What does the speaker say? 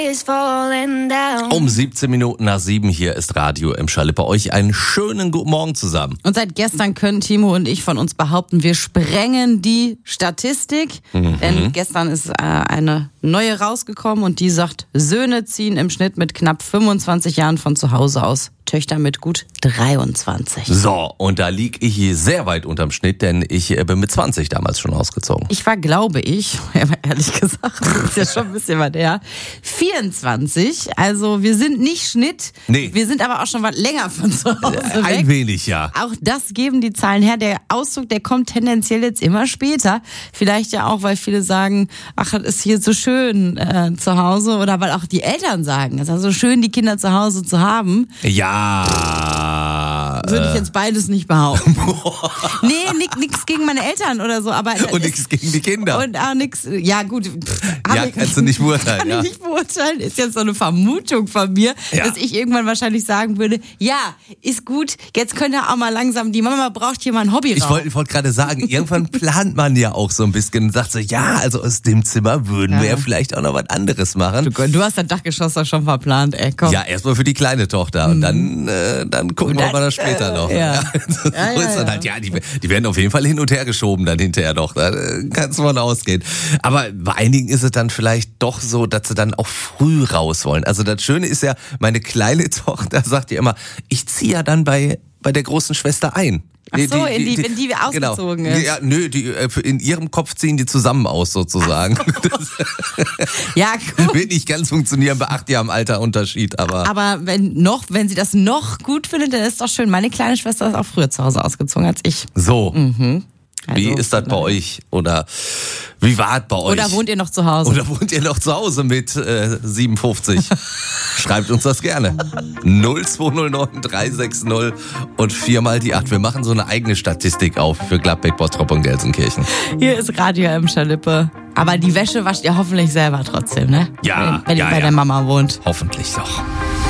Um 17 Minuten nach 7 hier ist Radio Emscher. Bei euch einen schönen guten Morgen zusammen. Und seit gestern können Timo und ich von uns behaupten, wir sprengen die Statistik. Denn gestern ist eine neue rausgekommen und die sagt, Söhne ziehen im Schnitt mit knapp 25 Jahren von zu Hause aus. Töchter mit gut 23. So, und da lieg ich hier sehr weit unterm Schnitt, denn ich bin mit 20 damals schon ausgezogen. Ich war, glaube ich, ehrlich gesagt, das ist ja schon ein bisschen was her, 24. Also wir sind nicht Schnitt, Nee. Wir sind aber auch schon was länger von zu Hause weg. Ein wenig, ja. Auch das geben die Zahlen her. Der Auszug, der kommt tendenziell jetzt immer später. Vielleicht ja auch, weil viele sagen, ach, das ist hier so schön zu Hause. Oder weil auch die Eltern sagen, es ist also schön, die Kinder zu Hause zu haben. Ja. Würde ich jetzt beides nicht behaupten. Nee, nix gegen meine Eltern oder so. Aber Und nichts gegen die Kinder. Und auch nix, ja gut. Kannst du nicht beurteilen. Kann ich nicht beurteilen. Ist jetzt so eine Vermutung von mir, dass ich irgendwann wahrscheinlich sagen würde, ja, ist gut, jetzt könnt ihr auch mal langsam, die Mama braucht hier mal ein Hobby raus. Ich wollte gerade sagen, irgendwann plant man ja auch so ein bisschen und sagt so, ja, also aus dem Zimmer würden wir ja vielleicht auch noch was anderes machen. Du hast das Dachgeschoss doch schon verplant, ey, komm. Ja, erstmal für die kleine Tochter und dann gucken wir mal das später noch. Ja. So ist dann halt, die werden auf jeden Fall hin und her geschoben dann hinterher doch, da kannst du mal ausgehen. Aber bei einigen ist es dann vielleicht doch so, dass sie dann auch früh raus wollen. Also das Schöne ist ja, meine kleine Tochter sagt ja immer, ich ziehe ja dann bei der großen Schwester ein. Ach so, wenn die ausgezogen ist. Ja, nö, in ihrem Kopf ziehen die zusammen aus sozusagen. Ja, gut. Wird nicht ganz funktionieren bei 8 Jahren Alterunterschied, aber... Aber wenn sie das noch gut findet, dann ist doch schön. Meine kleine Schwester ist auch früher zu Hause ausgezogen als ich. So. Wie Also, ist das bei euch? Oder wie war es bei euch? Oder wohnt ihr noch zu Hause? Oder wohnt ihr noch zu Hause mit 57? Schreibt uns das gerne. 0209 360 und 4 die 8. Wir machen so eine eigene Statistik auf für Gladbeck, Bottrop und Gelsenkirchen. Hier ist Radio Emscher-Lippe. Aber die Wäsche wascht ihr hoffentlich selber trotzdem, ne? Ja, Wenn ihr bei der Mama wohnt. Hoffentlich doch.